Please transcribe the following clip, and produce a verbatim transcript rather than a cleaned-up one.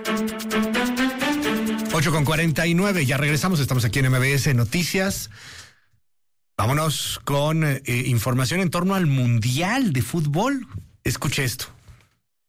ocho con cuarenta y nueve, ya regresamos, estamos aquí en M B S Noticias. Vámonos con eh, información en torno al Mundial de Fútbol. Escuche esto.